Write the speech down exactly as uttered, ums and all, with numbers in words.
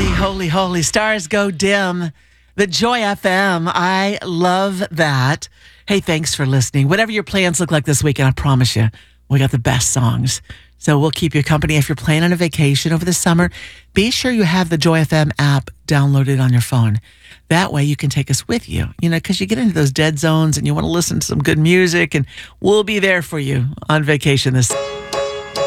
Holy, holy, stars go dim. The Joy F M. I love that. Hey, thanks for listening. Whatever your plans look like this weekend, I promise you, we got the best songs. So we'll keep you company. If you're planning on a vacation over the summer, be sure you have the Joy F M app downloaded on your phone. That way you can take us with you, you know, because you get into those dead zones and you want to listen to some good music, and we'll be there for you on vacation this